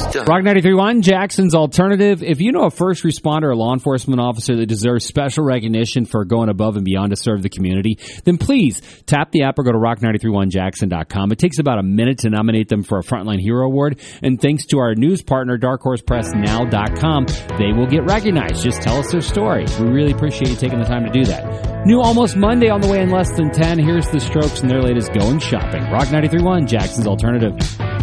Rock 93.1, Jackson's Alternative. If you know a first responder or law enforcement officer that deserves special recognition for going above and beyond to serve the community, then please tap the app or go to rock931jackson.com. It takes about a minute to nominate them for a Frontline Hero Award. And thanks to our news partner, darkhorsepressnow.com, they will get recognized. Just tell us their story. We really appreciate you taking the time to do that. New Almost Monday on the way in less than 10. Here's the Strokes and their latest Going Shopping. Rock 93.1, Jackson's Alternative.